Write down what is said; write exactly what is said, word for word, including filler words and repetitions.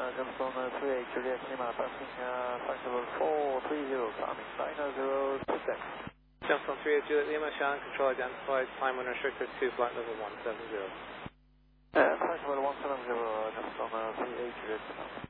Jefferson uh, three eight Juliet Lima, passing uh, flight level four three zero, climbing nine zero six X. Jefferson three eight Juliet Lima, Shannon control identified, climb unrestricted to flight level one seven zero. Uh, flight level one seven zero, Jefferson uh, three eight Juliet Lima.